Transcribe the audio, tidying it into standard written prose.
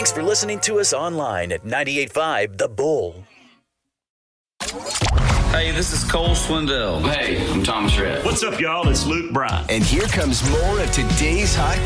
Thanks for listening to us online at 98.5 The Bull. Hey, this is Cole Swindell. Hey, I'm Thomas Rhett. What's up, y'all? It's Luke Bryan. And here comes more of today's hot